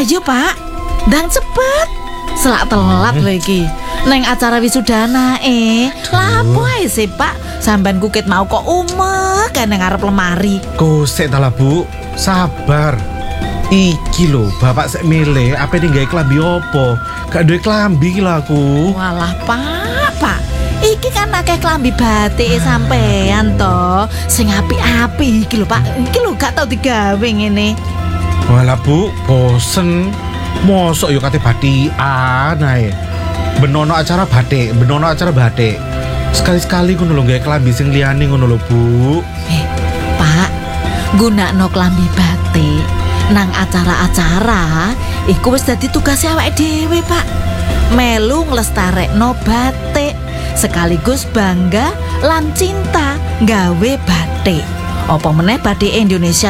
Ayo Pak, ndang cepet. Selak telat lho iki. Neng acara wisuda anake. Lapo ae sih Pak? Sampean kukit mau kok umek nang ngarep lemari. Kosek ta lah Bu, sabar. Iki lho, bapak sek milih apa ning gawe klambi opo? Gak duwe klambi iki lho aku. Walah Pak. Iki kan akeh klambi batik sampean to. Sing apik-apik iki lho Pak. Iki lho gak tau digawe ngene. Walah Bu, bosen. Mosok yo kate batikan ae. Benono acara batik. Sekali-sekali ngono lho gawe klambi sing liyane ngono lho Bu. Pak, gunakno klambi batik nang acara-acara iku wis dadi tugas awake dhewe Pak. Melu nglestarekno batik sekaligus bangga lan cinta gawe batik. Apa meneh batik Indonesia